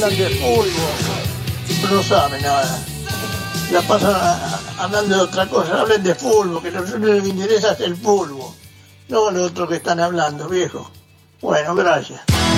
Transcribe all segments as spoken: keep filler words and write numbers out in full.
hablan de fútbol, no saben nada. La pasan a, hablando de otra cosa, hablen de fútbol, que lo único que les interesa es el fútbol, no lo otro que están hablando, viejo. Bueno, gracias.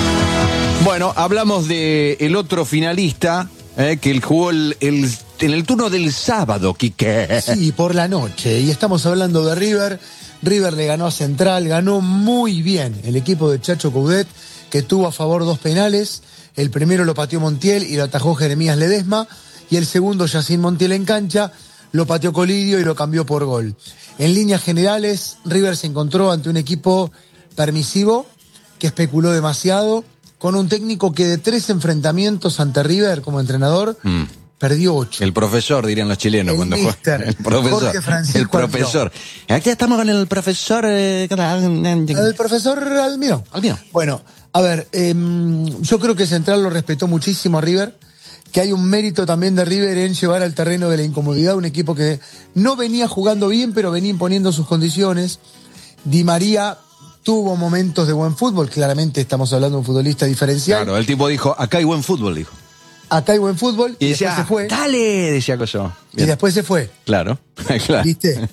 Bueno, hablamos de el otro finalista, eh, que él jugó el, el, en el turno del sábado, Quique. Sí, por la noche, y estamos hablando de River. River le ganó a Central, ganó muy bien el equipo de Chacho Coudet, que tuvo a favor dos penales. El primero lo pateó Montiel y lo atajó Jeremías Ledesma, y el segundo, Yacine Montiel en cancha, lo pateó Colidio y lo cambió por gol. En líneas generales, River se encontró ante un equipo permisivo, que especuló demasiado, con un técnico que de tres enfrentamientos ante River como entrenador, mm. perdió ocho. El profesor, dirían los chilenos el cuando mister, juegan. El profesor. El profesor. Aquí estamos con el profesor... Eh, el profesor Almirón. Almirón. Bueno, a ver, eh, yo creo que Central lo respetó muchísimo a River, que hay un mérito también de River en llevar al terreno de la incomodidad un equipo que no venía jugando bien, pero venía imponiendo sus condiciones. Di María tuvo momentos de buen fútbol, claramente estamos hablando de un futbolista diferencial. Claro, el tipo dijo, acá hay buen fútbol, dijo. Acá hay buen fútbol, y, y decía, después se fue. Dale, decía Coso. Y después se fue. Claro, claro. ¿Viste?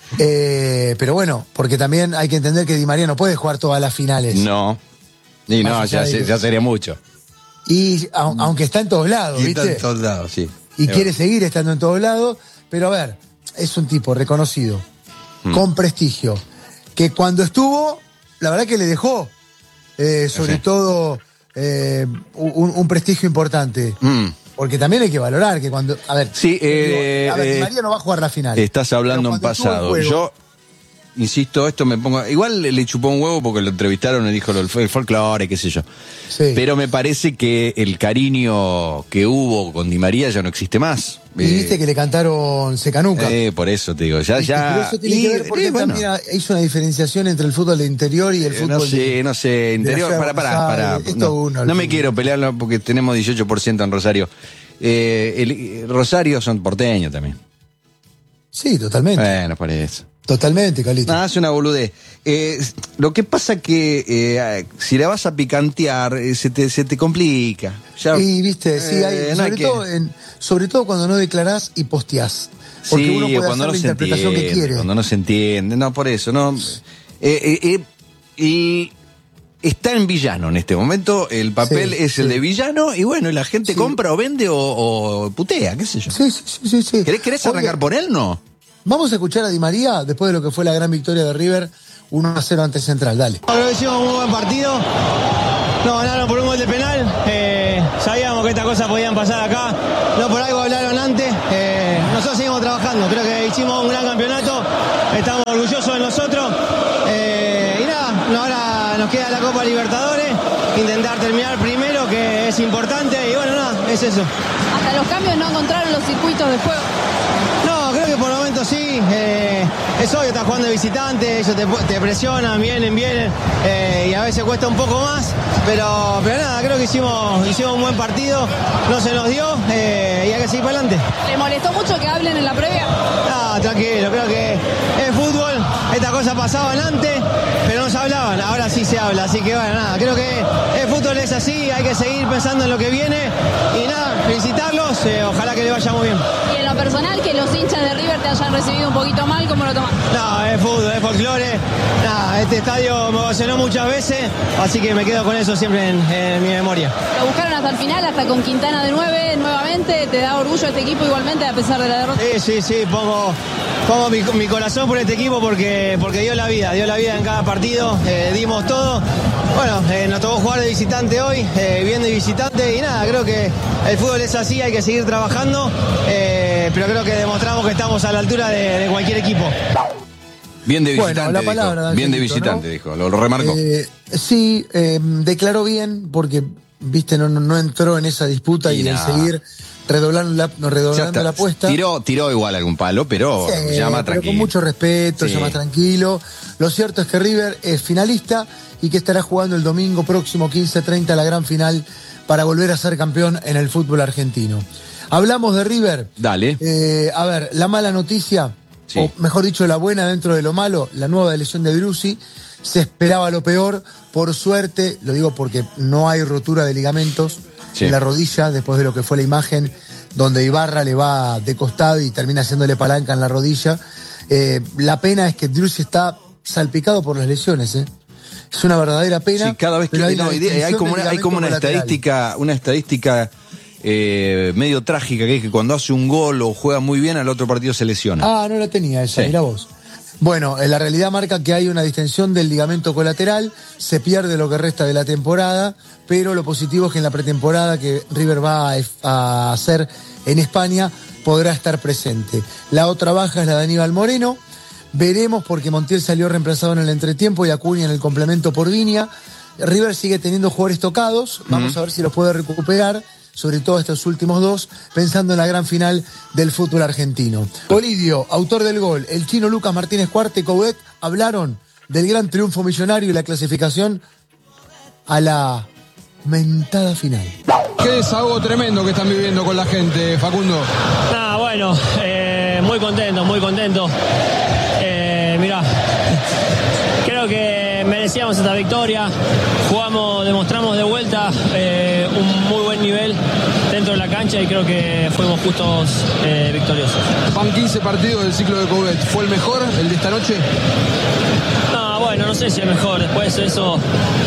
eh, pero bueno, porque también hay que entender que Di María no puede jugar todas las finales. No, y no, ya, se, ya sería mucho. Y a, aunque está en todos lados, y ¿viste? Está en todos lados, sí. Y quiere seguir estando en todos lados, pero a ver, es un tipo reconocido, hmm. con prestigio, que cuando estuvo, la verdad que le dejó, eh, sobre sí. todo, eh, un, un prestigio importante. Hmm. Porque también hay que valorar que cuando... A ver, sí, eh, digo, a ver, eh, Di María no va a jugar la final. Estás hablando en pasado. Juego, yo... Insisto, esto me pongo... Igual le chupó un huevo porque lo entrevistaron y dijo el folclore, qué sé yo. Sí. Pero me parece que el cariño que hubo con Di María ya no existe más. Y eh, viste que le cantaron Secanuca. Eh, por eso te digo, ya, ya... Pero eso tiene y, que ver porque eh, bueno. también hizo una diferencia entre el fútbol de interior y el fútbol... Eh, no sé, de, no sé, interior... Para, para, para. No, uno, no me quiero pelearlo porque tenemos dieciocho por ciento en Rosario. Eh, el, Rosario son porteños también. Sí, totalmente. Bueno, por eso. Totalmente, Calito. Nada, es una boludez. Eh, lo que pasa que eh, si la vas a picantear, eh, se, te, se te complica. Ya, y viste, sí, hay, eh, sobre, no hay todo que... en, sobre todo cuando no declarás y posteás. Porque sí, uno puede cuando hacer no la se interpretación entiende, que quiere. Cuando no se entiende, no, por eso, no. Eh, eh, eh, y está en villano en este momento, el papel sí, es sí. el de villano, y bueno, la gente sí. compra o vende o, o putea, qué sé yo. Sí, sí, sí, sí. sí. ¿Querés, querés arrancar Oye, por él, no? Vamos a escuchar a Di María después de lo que fue la gran victoria de River uno a cero ante Central. Dale. Creo que hicimos un muy buen partido. Nos ganaron por un gol de penal. Eh, sabíamos que estas cosas podían pasar acá. No por algo hablaron antes. Eh, nosotros seguimos trabajando. Creo que hicimos un gran campeonato. Estamos orgullosos de nosotros. Eh, y nada, ahora nos queda la Copa Libertadores. Intentar terminar primero, que es importante. Y bueno, nada, es eso. Hasta los cambios no encontraron los circuitos de juego. No, creo que por el momento sí. Eh, es obvio, estás jugando de visitante, ellos te, te presionan, vienen, vienen, eh, y a veces cuesta un poco más, pero, pero nada, creo que hicimos, hicimos un buen partido, no se nos dio, eh, y hay que seguir para adelante. ¿Le molestó mucho que hablen en la previa? No, tranquilo, creo que es fútbol, estas cosas pasaban antes, pero no se hablaban, ahora sí se habla, así que bueno, nada, creo que el fútbol es así, hay que seguir pensando en lo que viene, y nada, felicitarlos, eh, ojalá que le vaya muy bien. Y en lo personal, que los hinchas de River te hayan recibido un poquito mal, ¿cómo lo tomas? No, es fútbol, es folclore. Nada, este estadio me ovacionó muchas veces, así que me quedo con eso siempre en, en mi memoria. Lo buscaron hasta el final, hasta con Quintana de nueve, nuevamente. ¿Te da orgullo este equipo igualmente a pesar de la derrota? Sí, sí, sí, pongo, pongo mi, mi corazón por este equipo porque, porque dio la vida, dio la vida en cada partido, eh, dimos todo. Bueno, eh, nos tocó jugar de visitante hoy, eh, bien de visitante, y nada, creo que el fútbol es así, hay que seguir trabajando, eh, pero creo que demostramos que estamos a la altura de, de cualquier equipo. Bien de visitante, bueno, la palabra, dijo. Bien de visitante, ¿no? Dijo, lo, lo remarcó. Eh, sí, eh, declaró bien porque, viste, no, no entró en esa disputa y, y en seguir redoblando la, no, redoblando la apuesta. Tiró, tiró igual algún palo, pero sí, llama pero tranquilo. Con mucho respeto, sí. llama tranquilo. Lo cierto es que River es finalista y que estará jugando el domingo próximo quince treinta la gran final para volver a ser campeón en el fútbol argentino. Hablamos de River. Dale. Eh, a ver, la mala noticia, sí. o mejor dicho, la buena dentro de lo malo, la nueva lesión de Driussi. Se esperaba lo peor, por suerte, lo digo porque no hay rotura de ligamentos, sí. en la rodilla, después de lo que fue la imagen, donde Ibarra le va de costado y termina haciéndole palanca en la rodilla. Eh, la pena es que Driussi está salpicado por las lesiones, ¿eh? Es una verdadera pena. Sí, cada vez que hay, no, hay como una, hay como una estadística, una estadística eh, medio trágica, que es que cuando hace un gol o juega muy bien, al otro partido se lesiona. Ah, no la tenía esa, sí. Mirá vos. Bueno, en la realidad marca que hay una distensión del ligamento colateral, se pierde lo que resta de la temporada, pero lo positivo es que en la pretemporada que River va a, a hacer en España podrá estar presente. La otra baja es la de Aníbal Moreno. Veremos, porque Montiel salió reemplazado en el entretiempo y Acuña en el complemento por Viña. River sigue teniendo jugadores tocados, vamos uh-huh. a ver si los puede recuperar, sobre todo estos últimos dos, pensando en la gran final del fútbol argentino. Colidio, autor del gol, el chino Lucas Martínez Cuarte y Coudet hablaron del gran triunfo millonario y la clasificación a la mentada final. Qué desahogo tremendo que están viviendo con la gente, Facundo. Nada, bueno, eh, muy contento, muy contento. Eh, mirá, creo que merecíamos esta victoria. Jugamos, demostramos de vuelta eh, un muy buen nivel dentro de la cancha y creo que fuimos justos eh, victoriosos. Van quince partidos del ciclo de Coudet. ¿Fue el mejor, el de esta noche? No, bueno, no sé si es mejor. Después eso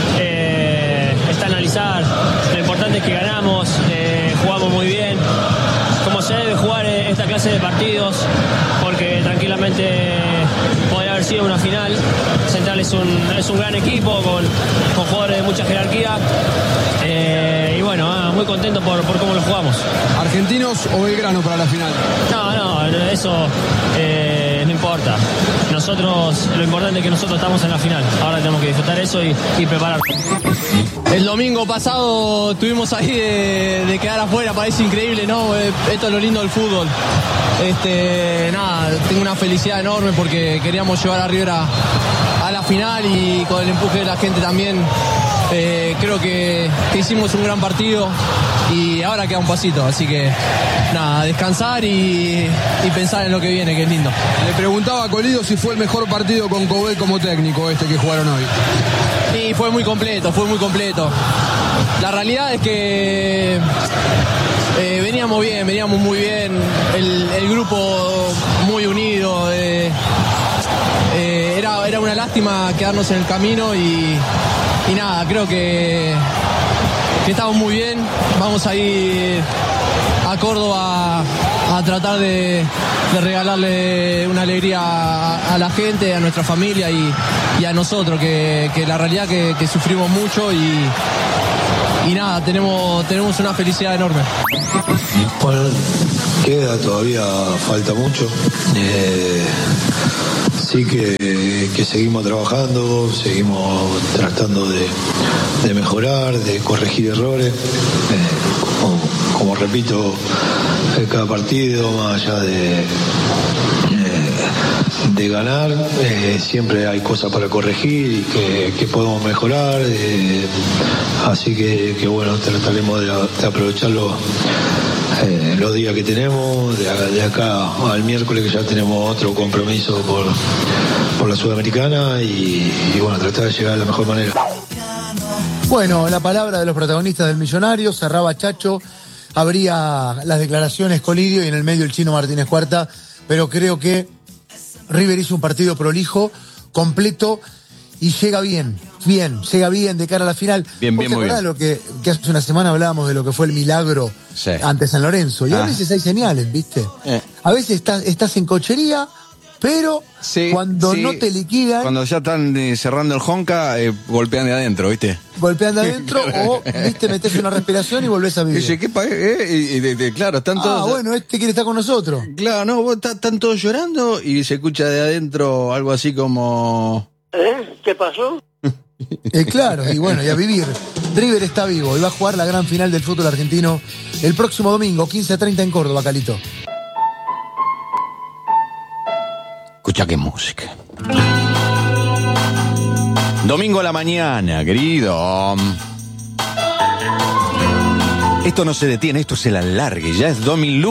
eh, está a analizar. Lo importante es que ganamos, eh, jugamos muy bien, como se debe jugar esta clase de partidos, porque tranquilamente podría haber sido una final. Central es un, es un gran equipo con, con jugadores de mucha jerarquía eh, y bueno, ah, muy contento por, por cómo lo jugamos. ¿Argentinos o Belgrano para la final? No, no, eso eh, no importa. Nosotros, lo importante es que nosotros estamos en la final. Ahora tenemos que disfrutar eso y, y preparar. El domingo pasado tuvimos ahí de, de quedar afuera, parece increíble, ¿no? Esto es lo lindo del fútbol. Este, nada, tengo una felicidad enorme porque queríamos llevar a River a, a la final y con el empuje de la gente también. Eh, creo que, que hicimos un gran partido y ahora queda un pasito, así que nada, descansar y, y pensar en lo que viene, que es lindo. Le preguntaba a Colidio si fue el mejor partido con Coudet como técnico este que jugaron hoy. Sí, fue muy completo, fue muy completo. La realidad es que eh, veníamos bien, veníamos muy bien, el, el grupo muy unido. Eh, eh, era, era una lástima quedarnos en el camino y, y nada, creo que, que estamos muy bien. Vamos a ir a Córdoba a tratar de, de regalarle una alegría a, a la gente, a nuestra familia y, y a nosotros, que, que la realidad que, que sufrimos mucho y, y nada, tenemos, tenemos una felicidad enorme. Bueno, queda todavía, falta mucho. Eh, sí que, que seguimos trabajando, seguimos tratando de, de mejorar, de corregir errores. Eh, como, como repito, cada partido, más allá de, de ganar, eh, siempre hay cosas para corregir y que, que podemos mejorar. Eh, así que, que bueno, trataremos de, de aprovecharlo. Eh, los días que tenemos, de, de acá al miércoles, que ya tenemos otro compromiso por, por la Sudamericana y, y bueno, tratar de llegar de la mejor manera. Bueno, la palabra de los protagonistas del Millonario, cerraba Chacho, habría las declaraciones Colidio y en el medio el chino Martínez Cuarta, pero creo que River hizo un partido prolijo, completo y llega bien, bien, llega bien de cara a la final. Bien, bien, muy bien. Lo que, que hace una semana hablábamos de lo que fue el milagro sí. ante San Lorenzo. Y ah. a veces hay señales, ¿viste? Eh. A veces estás, estás en cochería, pero sí, cuando sí. no te liquidan... Cuando ya están eh, cerrando el Honka, eh, golpean de adentro, ¿viste? Golpean de adentro o, ¿viste? Metés una respiración y volvés a vivir. Dice, ¿qué pa eh? y, y de, de, claro, están todos... Ah, bueno, este quiere estar con nosotros. Claro, no, vos están todos llorando y se escucha de adentro algo así como... ¿Eh? ¿Qué pasó? Eh, claro, y bueno, y a vivir. River está vivo y va a jugar la gran final del fútbol argentino el próximo domingo, quince a treinta en Córdoba, Calito. Escucha qué música. Domingo a la mañana, querido. Esto no se detiene, esto se la alargue. Ya es domingo.